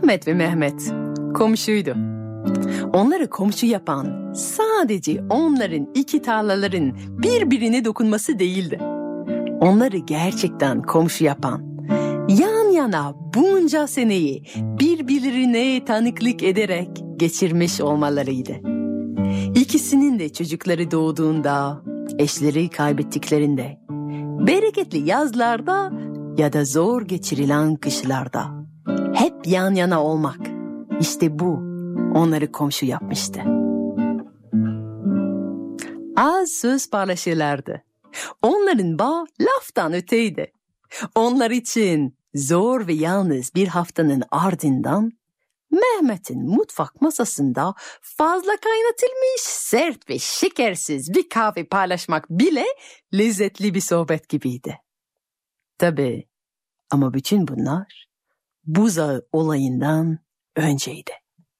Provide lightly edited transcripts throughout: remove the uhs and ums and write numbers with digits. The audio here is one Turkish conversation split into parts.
Ahmet ve Mehmet komşuydu. Onları komşu yapan sadece onların iki tarlaların birbirine dokunması değildi. Onları gerçekten komşu yapan, yan yana bunca seneyi birbirlerine tanıklık ederek geçirmiş olmalarıydı. İkisinin de çocukları doğduğunda, eşleri kaybettiklerinde, bereketli yazlarda ya da zor geçirilen kışlarda hep yan yana olmak, işte bu onları komşu yapmıştı. Az söz paylaşırlardı. Onların bağı laftan öteydi. Onlar için zor ve yalnız bir haftanın ardından Mehmet'in mutfak masasında fazla kaynatılmış, sert ve şekersiz bir kahve paylaşmak bile lezzetli bir sohbet gibiydi. Tabii ama bütün bunlar buzağı olayından önceydi.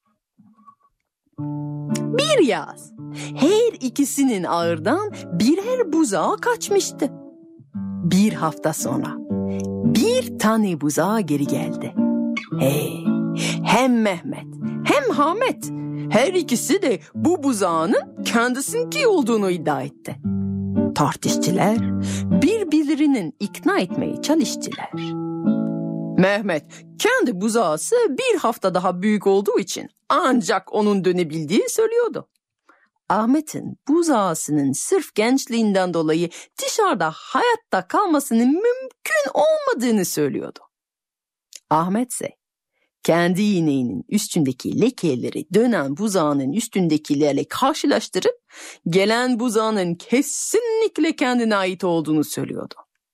Bir yaz her ikisinin ağırdan birer buzağı kaçmıştı. Bir hafta sonra bir tane buzağı geri geldi. Hem Mehmet hem Hamet her ikisi de bu buzağının kendisininki olduğunu iddia etti. Tartıştılar, birbirlerinin ikna etmeye çalıştılar. Mehmet kendi buzağısı bir hafta daha büyük olduğu için ancak onun dönebildiğini söylüyordu. Ahmet'in buzağısının sırf gençliğinden dolayı dışarıda hayatta kalmasının mümkün olmadığını söylüyordu. Ahmet ise kendi iğneğinin üstündeki lekeleri dönen buzağının üstündekilerle karşılaştırıp gelen buzağının kesinlikle kendine ait olduğunu söylüyordu.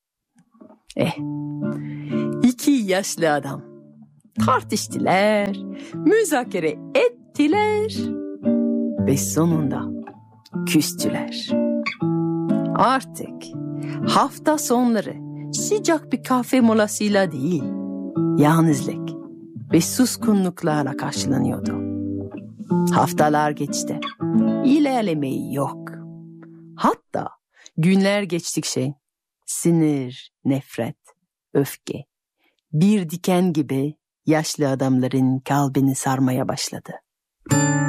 İki yaşlı adam tartıştılar, müzakere ettiler ve sonunda küstüler. Artık hafta sonları sıcak bir kahve molasıyla değil, yalnızlık ve suskunluklarla karşılanıyordu. Haftalar geçti, ilerlemeyi yok. Hatta günler geçtikçe sinir, nefret, öfke bir diken gibi yaşlı adamların kalbini sarmaya başladı.